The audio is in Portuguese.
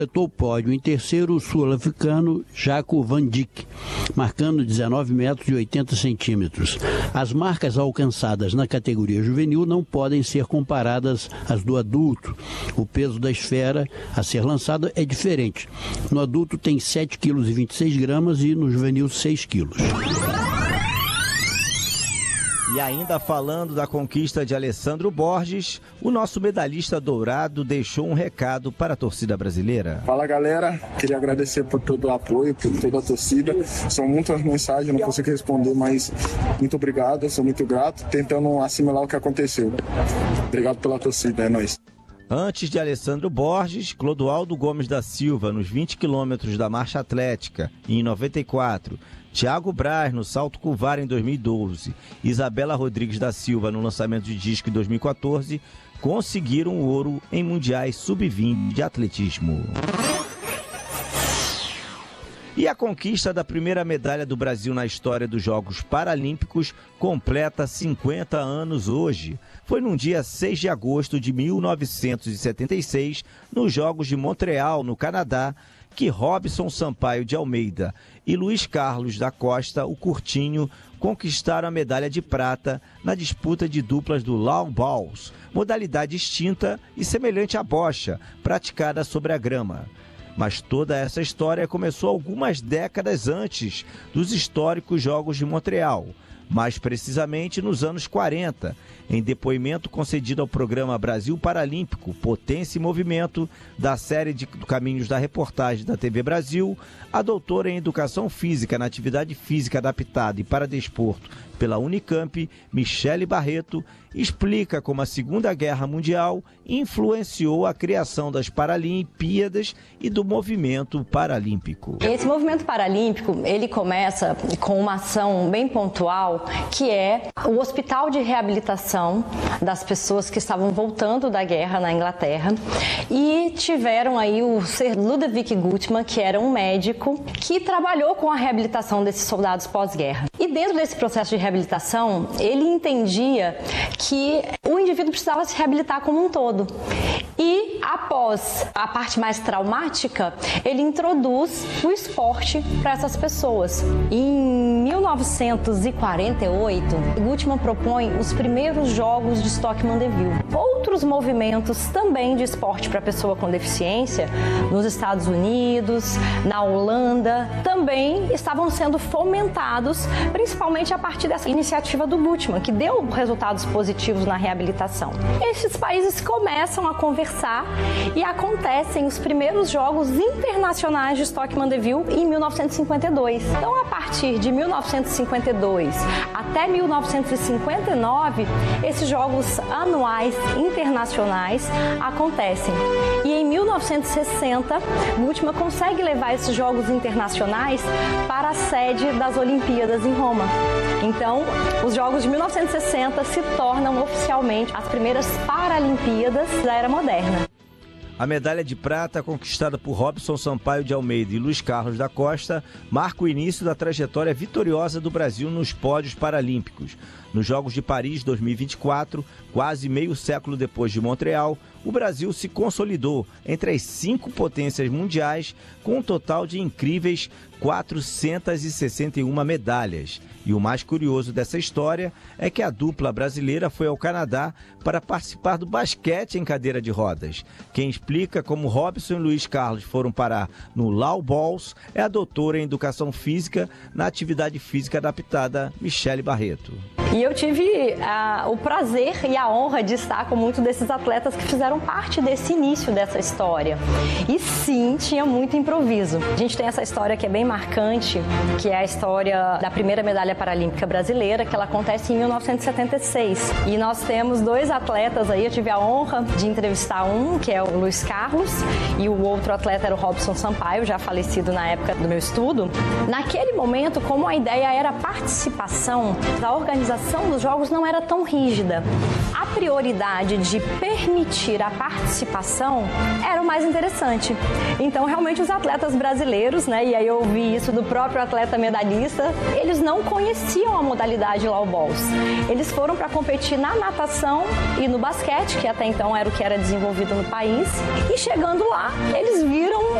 completou o pódio em terceiro o sul-africano Jaco Van Dijk, marcando 19 metros e 80 centímetros. As marcas alcançadas na categoria juvenil não podem ser comparadas às do adulto. O peso da esfera a ser lançada é diferente. No adulto tem 7,26 kg e no juvenil 6 kg. E ainda falando da conquista de Alessandro Borges, o nosso medalhista dourado deixou um recado para a torcida brasileira. Fala, galera, queria agradecer por todo o apoio, por toda a torcida. São muitas mensagens, não consigo responder, mas muito obrigado, sou muito grato, tentando assimilar o que aconteceu. Obrigado pela torcida, é nóis. Antes de Alessandro Borges, Clodoaldo Gomes da Silva nos 20 quilômetros da marcha atlética em 94, Thiago Braz no salto curvar em 2012, Isabela Rodrigues da Silva no lançamento de disco em 2014, conseguiram o ouro em mundiais sub-20 de atletismo. E a conquista da primeira medalha do Brasil na história dos Jogos Paralímpicos completa 50 anos hoje. Foi num dia 6 de agosto de 1976, nos Jogos de Montreal, no Canadá, que Robson Sampaio de Almeida e Luiz Carlos da Costa, o Curtinho, conquistaram a medalha de prata na disputa de duplas do Long Balls, modalidade extinta e semelhante à bocha, praticada sobre a grama. Mas toda essa história começou algumas décadas antes dos históricos Jogos de Montreal, mais precisamente nos anos 40, em depoimento concedido ao programa Brasil Paralímpico, Potência e Movimento, da série de Caminhos da Reportagem da TV Brasil, a doutora em Educação Física na Atividade Física Adaptada e para Desporto pela Unicamp, Michele Barreto, explica como a Segunda Guerra Mundial influenciou a criação das Paralimpíadas e do movimento paralímpico. Esse movimento paralímpico, ele começa com uma ação bem pontual, que é o hospital de reabilitação das pessoas que estavam voltando da guerra na Inglaterra, e tiveram aí o Sir Ludovic Gutmann, que era um médico que trabalhou com a reabilitação desses soldados pós-guerra. E dentro desse processo de reabilitação, ele entendia que o indivíduo precisava se reabilitar como um todo. E após a parte mais traumática, ele introduz o esporte para essas pessoas. Em 1948, Gutmann propõe os primeiros Jogos de Stockmann-Deville. Outros movimentos também de esporte para pessoa com deficiência, nos Estados Unidos, na Holanda, também estavam sendo fomentados, principalmente a partir dessa iniciativa do Gutmann, que deu resultados positivos na reabilitação. Esses países começam a conversar e acontecem os primeiros Jogos Internacionais de Stockmann-Deville em 1952. Então, a partir de 1952 até 1959, esses Jogos anuais internacionais acontecem. E em 1960, Gutmann consegue levar esses Jogos internacionais para a sede das Olimpíadas em Roma. Então, os Jogos de 1960 se tornam oficialmente as primeiras Paralimpíadas da era moderna. A medalha de prata, conquistada por Robson Sampaio de Almeida e Luiz Carlos da Costa, marca o início da trajetória vitoriosa do Brasil nos pódios paralímpicos. Nos Jogos de Paris 2024, quase meio século depois de Montreal, o Brasil se consolidou entre as 5 potências mundiais, com um total de incríveis 461 medalhas. E o mais curioso dessa história é que a dupla brasileira foi ao Canadá para participar do basquete em cadeira de rodas. Quem explica como Robson e Luiz Carlos foram parar no Long Balls é a doutora em Educação Física na Atividade Física Adaptada, Michele Barreto. E eu tive o prazer e a honra de estar com muitos desses atletas que fizeram parte desse início dessa história. E sim, tinha muito improviso. A gente tem essa história que é bem marcante, que é a história da primeira medalha paralímpica brasileira, que ela acontece em 1976. E nós temos 2 atletas aí, eu tive a honra de entrevistar um, que é o Luiz Carlos, e o outro atleta era o Robson Sampaio, já falecido na época do meu estudo. Naquele momento, como a ideia era a participação da organização organização dos jogos não era tão rígida. A prioridade de permitir a participação era o mais interessante. Então, realmente, os atletas brasileiros, né, e aí eu ouvi isso do próprio atleta medalhista, eles não conheciam a modalidade Lawn Bowls. Eles foram para competir na natação e no basquete, que até então era o que era desenvolvido no país, e chegando lá, eles viram